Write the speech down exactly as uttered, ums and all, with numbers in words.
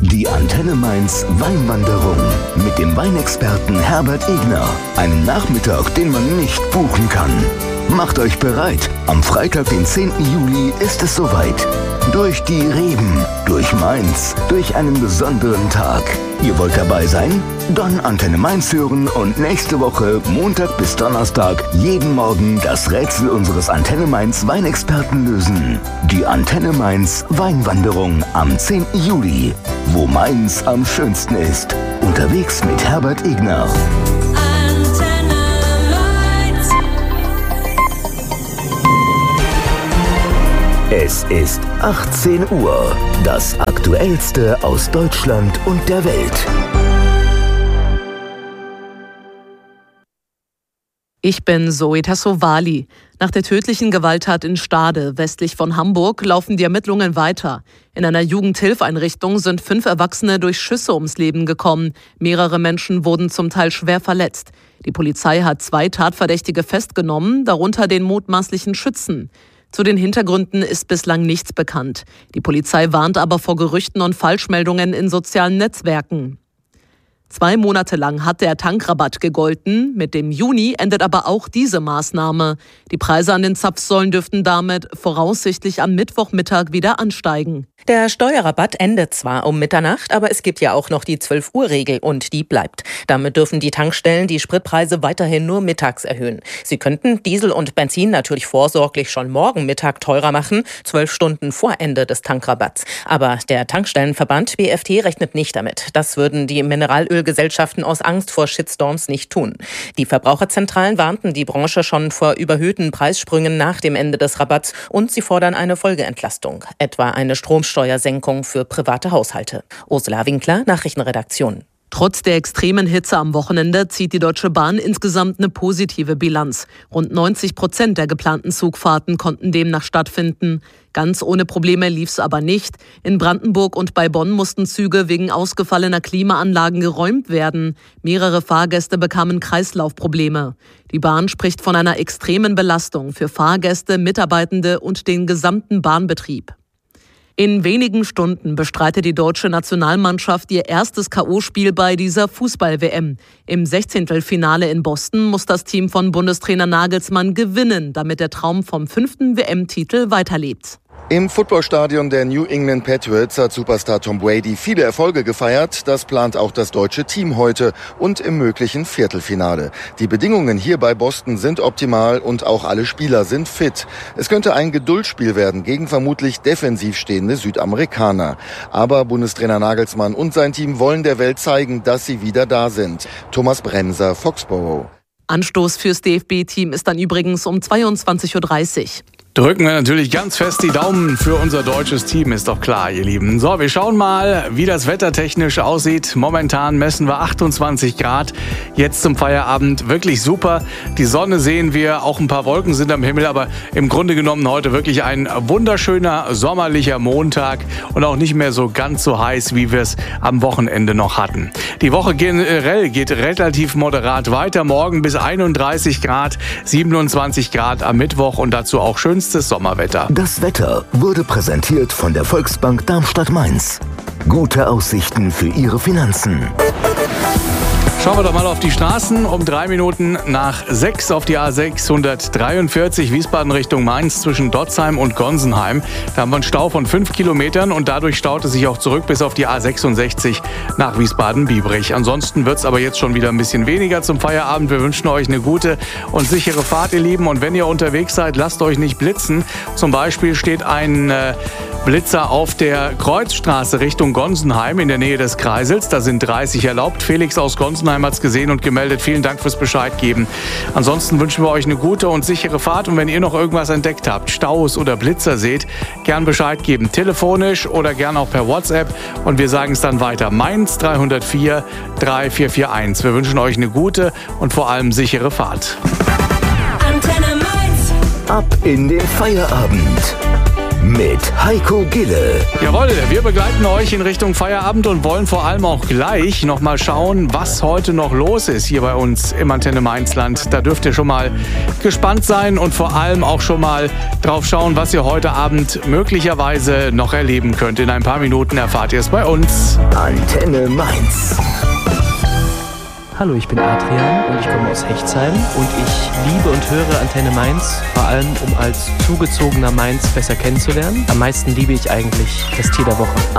Die Antenne Mainz Weinwanderung mit dem Weinexperten Herbert Egner. Einen Nachmittag, den man nicht buchen kann. Macht euch bereit, am Freitag, den zehnten Juli, ist es soweit. Durch die Reben, durch Mainz, durch einen besonderen Tag. Ihr wollt dabei sein? Dann Antenne Mainz hören und nächste Woche, Montag bis Donnerstag, jeden Morgen das Rätsel unseres Antenne Mainz Weinexperten lösen. Die Antenne Mainz Weinwanderung am zehnten Juli, wo Mainz am schönsten ist. Unterwegs mit Herbert Egner. Es ist achtzehn Uhr. Das Aktuellste aus Deutschland und der Welt. Ich bin Zoe Tassovali. Nach der tödlichen Gewalttat in Stade, westlich von Hamburg, laufen die Ermittlungen weiter. In einer Jugendhilfeinrichtung sind fünf Erwachsene durch Schüsse ums Leben gekommen. Mehrere Menschen wurden zum Teil schwer verletzt. Die Polizei hat zwei Tatverdächtige festgenommen, darunter den mutmaßlichen Schützen. Zu den Hintergründen ist bislang nichts bekannt. Die Polizei warnt aber vor Gerüchten und Falschmeldungen in sozialen Netzwerken. Zwei Monate lang hat der Tankrabatt gegolten. Mit dem Juni endet aber auch diese Maßnahme. Die Preise an den Zapfsäulen dürften damit voraussichtlich am Mittwochmittag wieder ansteigen. Der Steuerrabatt endet zwar um Mitternacht, aber es gibt ja auch noch die zwölf-Uhr-Regel und die bleibt. Damit dürfen die Tankstellen die Spritpreise weiterhin nur mittags erhöhen. Sie könnten Diesel und Benzin natürlich vorsorglich schon morgen Mittag teurer machen, zwölf Stunden vor Ende des Tankrabatts. Aber der Tankstellenverband B F T rechnet nicht damit. Das würden die Mineralölgesellschaften aus Angst vor Shitstorms nicht tun. Die Verbraucherzentralen warnten die Branche schon vor überhöhten Preissprüngen nach dem Ende des Rabatts und sie fordern eine Folgeentlastung, etwa eine Stromsteuersenkung für private Haushalte. Ursula Winkler, Nachrichtenredaktion. Trotz der extremen Hitze am Wochenende zieht die Deutsche Bahn insgesamt eine positive Bilanz. Rund neunzig Prozent der geplanten Zugfahrten konnten demnach stattfinden. Ganz ohne Probleme lief es aber nicht. In Brandenburg und bei Bonn mussten Züge wegen ausgefallener Klimaanlagen geräumt werden. Mehrere Fahrgäste bekamen Kreislaufprobleme. Die Bahn spricht von einer extremen Belastung für Fahrgäste, Mitarbeitende und den gesamten Bahnbetrieb. In wenigen Stunden bestreitet die deutsche Nationalmannschaft ihr erstes K O-Spiel bei dieser Fußball-W M. Im Sechzehntelfinale in Boston muss das Team von Bundestrainer Nagelsmann gewinnen, damit der Traum vom fünften W M-Titel weiterlebt. Im Footballstadion der New England Patriots hat Superstar Tom Brady viele Erfolge gefeiert. Das plant auch das deutsche Team heute und im möglichen Viertelfinale. Die Bedingungen hier bei Boston sind optimal und auch alle Spieler sind fit. Es könnte ein Geduldsspiel werden gegen vermutlich defensiv stehende Südamerikaner. Aber Bundestrainer Nagelsmann und sein Team wollen der Welt zeigen, dass sie wieder da sind. Thomas Bremser, Foxborough. Anstoß fürs D F B-Team ist dann übrigens um zweiundzwanzig Uhr dreißig. Drücken wir natürlich ganz fest die Daumen für unser deutsches Team, ist doch klar, ihr Lieben. So, wir schauen mal, wie das Wetter technisch aussieht. Momentan messen wir achtundzwanzig Grad. Jetzt zum Feierabend wirklich super. Die Sonne sehen wir, auch ein paar Wolken sind am Himmel, aber im Grunde genommen heute wirklich ein wunderschöner sommerlicher Montag und auch nicht mehr so ganz so heiß, wie wir es am Wochenende noch hatten. Die Woche generell geht relativ moderat weiter. Morgen bis einunddreißig Grad, siebenundzwanzig Grad am Mittwoch und dazu auch schönste Sommerwetter. Das Wetter wurde präsentiert von der Volksbank Darmstadt-Mainz. Gute Aussichten für Ihre Finanzen. Schauen wir doch mal auf die Straßen. Um drei Minuten nach sechs auf die A sechshundertdreiundvierzig Wiesbaden Richtung Mainz zwischen Dotzheim und Gonsenheim. Da haben wir einen Stau von fünf Kilometern und dadurch staut es sich auch zurück bis auf die A sechsundsechzig nach Wiesbaden-Biebrich. Ansonsten wird es aber jetzt schon wieder ein bisschen weniger zum Feierabend. Wir wünschen euch eine gute und sichere Fahrt, ihr Lieben. Und wenn ihr unterwegs seid, lasst euch nicht blitzen. Zum Beispiel steht ein äh, Blitzer auf der Kreuzstraße Richtung Gonsenheim in der Nähe des Kreisels. Da sind dreißig erlaubt. Felix aus Gonsenheim hat es gesehen und gemeldet. Vielen Dank fürs Bescheid geben. Ansonsten wünschen wir euch eine gute und sichere Fahrt. Und wenn ihr noch irgendwas entdeckt habt, Staus oder Blitzer seht, gern Bescheid geben. Telefonisch oder gern auch per WhatsApp. Und wir sagen es dann weiter. Mainz drei null vier drei vier vier eins. Wir wünschen euch eine gute und vor allem sichere Fahrt. Ab in den Feierabend. mit Heiko Gille. Jawohl, wir begleiten euch in Richtung Feierabend und wollen vor allem auch gleich noch mal schauen, was heute noch los ist hier bei uns im Antenne Mainzland. Da dürft ihr schon mal gespannt sein und vor allem auch schon mal drauf schauen, was ihr heute Abend möglicherweise noch erleben könnt. In ein paar Minuten erfahrt ihr es bei uns. Antenne Mainz. Hallo, ich bin Adrian und ich komme aus Hechtsheim und ich liebe und höre Antenne Mainz, vor allem um als zugezogener Mainz besser kennenzulernen. Am meisten liebe ich eigentlich das Tier der Woche.